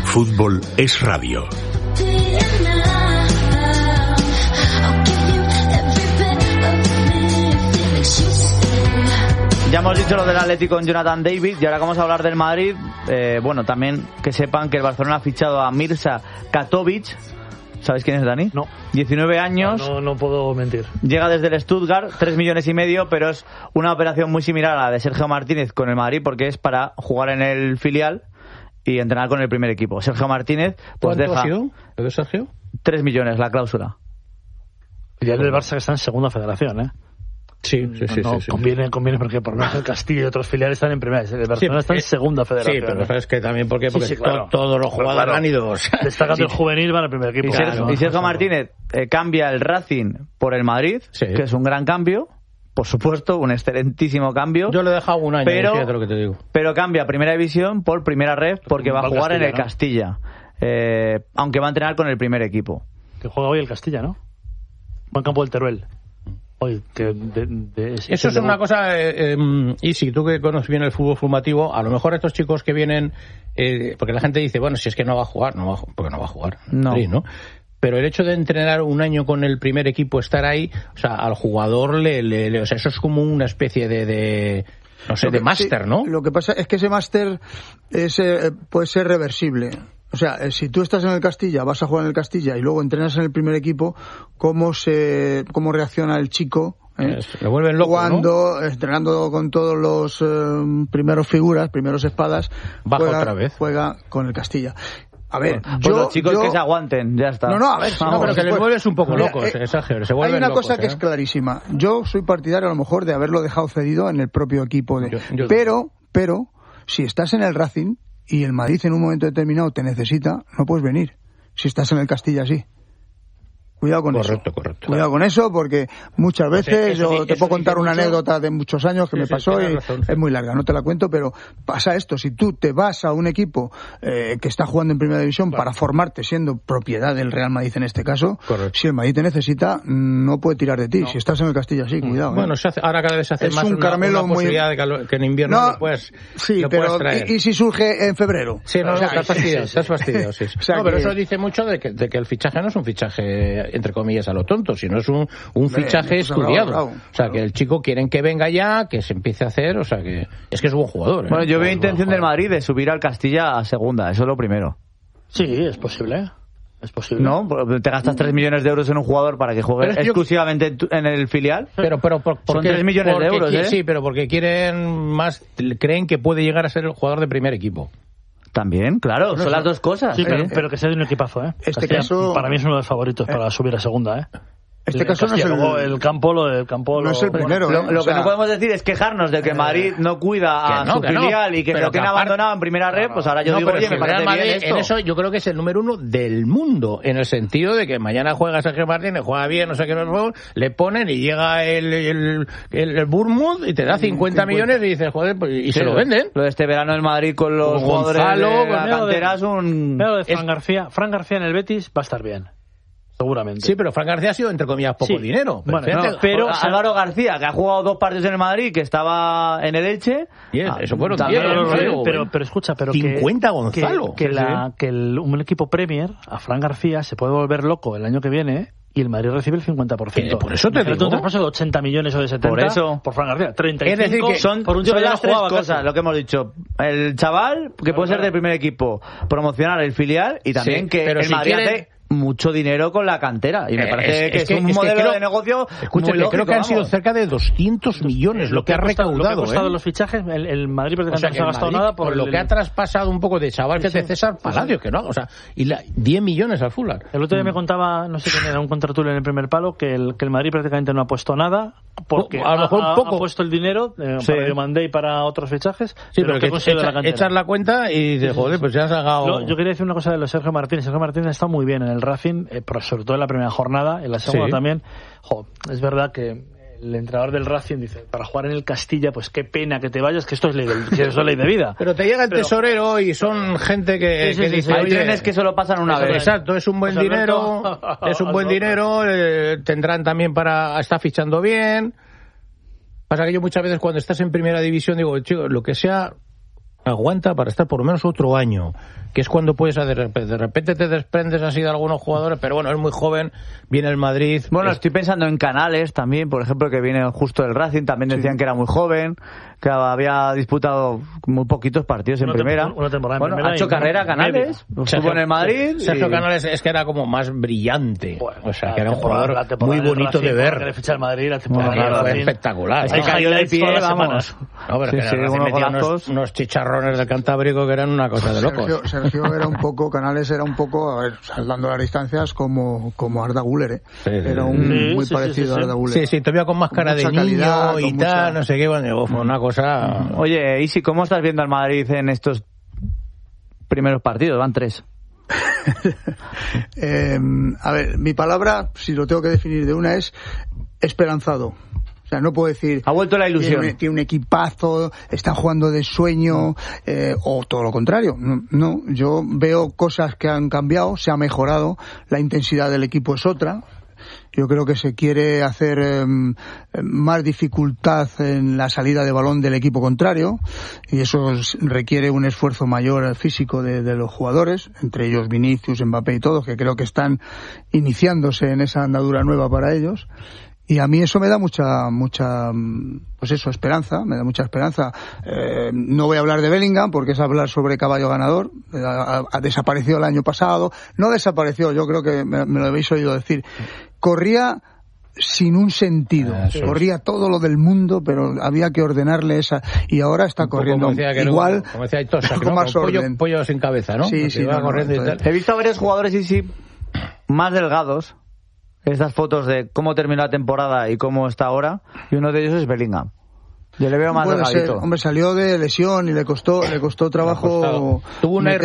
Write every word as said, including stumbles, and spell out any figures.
fútbol es radio. Ya hemos dicho lo del Atlético con Jonathan David y ahora vamos a hablar del Madrid. Eh, bueno, también que sepan que el Barcelona ha fichado a Mirza Katovic. ¿Sabes quién es, Dani? No. diecinueve años. No, no, no puedo mentir. Llega desde el Stuttgart, tres millones y medio, pero es una operación muy similar a la de Sergio Martínez con el Madrid porque es para jugar en el filial y entrenar con el primer equipo. Sergio Martínez pues ¿Cuánto deja... ha sido? ¿Lo de Sergio? tres millones la cláusula. Filial del Barça que está en segunda federación, ¿eh? Sí, sí, sí. No, sí, sí. conviene, conviene porque por lo menos el Castillo y otros filiales están en primera. El Barcelona Sí, está en eh, segunda federación. Sí, pero sabes que también porque, porque Sí, sí, claro. to- todos los jugadores Claro. han ido. Destacando Sí. el juvenil van al primer equipo. Y Sergio, Claro. y Sergio Martínez eh, cambia el Racing por el Madrid, Sí. que es un gran cambio, por supuesto, un excelentísimo cambio. Yo le he dejado un año, pero, fíjate lo que te digo. pero cambia Primera División por Primera Ref porque va a Va al jugar en el Castilla, Castilla, eh, aunque va a entrenar con el primer equipo. Que juega hoy el Castilla, ¿no? Buen campo del Teruel. Hoy, que de, de, de, Eso es una cosa, eh, eh, y si tú que conoces bien el fútbol formativo, a lo mejor estos chicos que vienen, eh, porque la gente dice, bueno, si es que no va a jugar, no va a, porque no va a jugar, No. Sí, ¿no? Pero el hecho de entrenar un año con el primer equipo, estar ahí, o sea, al jugador le, le, le o sea, eso es como una especie de, de no sé, Lo que- de máster, sí, ¿no? Lo que pasa es que ese máster es, eh, puede ser reversible. O sea, eh, si tú estás en el Castilla, vas a jugar en el Castilla y luego entrenas en el primer equipo, ¿cómo se, cómo reacciona el chico? ¿eh? Es- le vuelven loco, Cuando, entrenando con todos los eh, primeros figuras, primeros espadas, Baja juega, otra vez. juega con el Castilla. A ver, Pues yo, los chicos yo- que se aguanten, ya está. No, no, a ver, Vamos. No, pero que les pues, vuelves un poco mira, locos, eh, exagero, se Hay vuelven una locos, cosa que ¿eh? es clarísima. Yo soy partidario a lo mejor de haberlo dejado cedido en el propio equipo. De, Yo- yo- pero, pero, si estás en el Racing y el Madrid en un momento determinado te necesita, no puedes venir. Si estás en el Castilla, sí. Cuidado con Correcto, eso. correcto. Cuidado con eso, porque muchas veces, eso- yo te eso puedo contar dice una mucho. anécdota de muchos años que Sí, me sí, pasó tienes y razón, sí. es muy larga, no te la cuento, pero pasa esto, si tú te vas a un equipo eh, que está jugando en Primera División para formarte siendo propiedad del Real Madrid en este caso, Correcto. si el Madrid te necesita, no puede tirar de ti. Si estás en el Castilla, sí, cuidado. ¿eh? Bueno, se hace, ahora cada vez se hace Es más un una, caramelo una muy- posibilidad de que, lo- que en invierno No, lo puedes, sí, lo pero puedes traer. ¿y, y si surge en febrero? Sí, no, O no, sea, estás fastidiado, sí, estás sí. fastidiado, sí. sí. O sea No, pero que- eso dice mucho de que, de que el fichaje no es un fichaje, entre comillas, a lo tonto, sino es un, un Hombre, fichaje pues, estudiado. bravo, bravo, o sea, claro. que el chico quieren que venga ya, que se empiece a hacer, o sea, que es que es buen jugador. ¿eh? Bueno, yo veo Es buen intención del jugador. Madrid de subir al Castilla a segunda, eso es lo primero. Sí, es posible. Es posible. ¿No? Te gastas tres millones de euros en un jugador para que juegue Pero es que yo- exclusivamente en tu- en el filial. Pero, pero, por, Son porque- tres millones de porque euros, qui- ¿eh? Sí, pero porque quieren más, creen que puede llegar a ser el jugador de primer equipo. También, claro, son las dos cosas. Sí, pero, ¿eh? pero que sea de un equipazo, ¿eh? Este Castilla, caso- para mí es uno de los favoritos para subir a segunda, ¿eh? Este El caso no es Castilla, el, luego el campo, lo del campo... no lo- es el primero. Lo, ¿eh? lo O sea, que no podemos decir es quejarnos de que Madrid no cuida a Que no, su que no. filial y que Pero lo tiene que aparte- abandonado en primera red, pues ahora yo No, digo, pero oye, si me el Real parece Madrid, bien esto. en eso yo creo que es el número uno del mundo, en el sentido de que mañana juega Sergio Martínez, juega bien, no sé qué, no, le ponen y llega el, el, el, el Bournemouth y te da cincuenta millones y dices, joder, pues, y Sí, se lo lo- venden. Lo de este verano el Madrid con los Con jugadores Gonzalo, de con la Leo de- cantera es un... Pero de Fran Es- García, Fran García en el Betis va a estar bien. Seguramente. Sí, pero Fran García ha sido, entre comillas, poco Sí. dinero. Bueno, fíjate, no, pero- A- Álvaro García, que ha jugado dos partidos en el Madrid, que estaba en el Elche. Diez, Ah, eso fueron también, diez, No, no, no, sí, pero, bueno. pero, pero escucha, pero que- cincuenta Gonzalo. Que, que, Sí, la, que el, un equipo Premier, a Fran García, se puede volver loco el año que viene y el Madrid recibe el cincuenta por ciento. Que por eso te Imagínate digo. un traspaso de ochenta millones o de setenta Por eso. por Fran García. treinta y cinco Es decir, que Son, por un tío son que ya las no tres jugaba cosas, casi. lo que hemos dicho. El chaval, que puede ser del primer equipo, promocionar el filial y también Sí, que pero el si Madrid quieren- hace mucho dinero con la cantera. Y me Eh, parece es- que es es, que- un es que modelo creo- de negocio Escucha, muy que lógico, creo que han sido vamos. cerca de doscientos millones lo que ha costado- recaudado, Lo que ha costado ¿eh? los fichajes, el, el Madrid O prácticamente sea, no que se ha el gastado Madrid, nada por, por lo el, que ha traspasado un poco de chaval que Sí, es de César sí, Palacios, que no, o sea, y la, diez millones al Fulham. El otro día me contaba, no sé quién era, un contratulo en el primer palo, que el, que el Madrid prácticamente no ha puesto nada, porque A lo mejor ha, ha- poco. ha puesto el dinero eh, Sí. para Diomandé y para otros fichajes, Sí, pero que que ha conseguido de la echa- cantera. echas la cuenta y dices, joder, pues ya has sacado... Lo- yo quería decir una cosa de los Sergio Martínez. Sergio Martínez está muy bien en el Racing, eh, pero sobre todo en la primera jornada, en la segunda Sí. también. Jo, es verdad que el entrenador del Racing dice, para jugar en el Castilla, pues qué pena que te vayas, que esto es ley de, que esto es ley de vida. Pero te llega el Pero- tesorero y son gente que, Sí, sí, que sí, dice, sí. Hay oye, trenes que solo pasan una Eso vez. exacto, es un buen Pues dinero, Alberto- es un buen Alberto. dinero, eh, tendrán también para, está fichando bien. Pasa que yo muchas veces cuando estás en primera división digo, chico, lo que sea, aguanta para estar por lo menos otro año. que es cuando puedes hacer, de repente te desprendes así de algunos jugadores, pero bueno, es muy joven, viene el Madrid. Bueno, es... estoy pensando en Canales también, por ejemplo, que viene justo del Racing, también decían sí. que era muy joven, que había disputado muy poquitos partidos en una primera. Tem- una temporada en bueno, primera ha hecho carrera Canales, estuvo en el Madrid. Sergio y... Canales es que era como más brillante, bueno, o sea, que era un jugador muy bonito bonito de ver. Que ficha el Madrid, la temporada no, claro, de espectacular. Se cayó de pie, vamos. No, pero sí, que sí, unos, unos, unos chicharrones del Cantábrico que eran una cosa de locos. Sergio, Sergio era un poco, Canales era un poco, a ver, saltando las distancias, como, como Arda Güler, ¿eh? Sí, era un, sí, muy sí, parecido sí, sí, a Arda Güler. Sí, sí, todavía con más cara de niño calidad, y tal, mucha... no sé qué, bueno, fue una cosa... Oye, Isi, ¿cómo estás viendo al Madrid en estos primeros partidos? Van tres. eh, a ver, mi palabra, si lo tengo que definir de una, es esperanzado. O sea, no puedo decir... Ha vuelto la ilusión. Tiene, tiene un equipazo, está jugando de sueño, eh, o todo lo contrario. No, no, yo veo cosas que han cambiado, se ha mejorado, la intensidad del equipo es otra. Yo creo que se quiere hacer eh, más dificultad en la salida de balón del equipo contrario y eso requiere un esfuerzo mayor físico de, de los jugadores, entre ellos Vinicius, Mbappé y todos, que creo que están iniciándose en esa andadura nueva para ellos. Y a mí eso me da mucha, mucha, pues eso, esperanza, me da mucha esperanza. Eh, no voy a hablar de Bellingham porque es hablar sobre caballo ganador. Ha, ha desaparecido el año pasado. No desapareció, yo creo que me, me lo habéis oído decir. Corría sin un sentido. Ah, corría es. todo lo del mundo, pero había que ordenarle esa. Y ahora está un corriendo como decía, igual, como decía Tosa, con más pollo, orden. Pollo sin cabeza, ¿no? Sí, sí. No, corriendo no, y tal. He visto a varios jugadores, y sí, más delgados. Estas fotos de cómo terminó la temporada y cómo está ahora, y uno de ellos es Bellingham. Yo le veo más delgadito. Hombre, salió de lesión y le costó, le costó trabajo. Tuvo una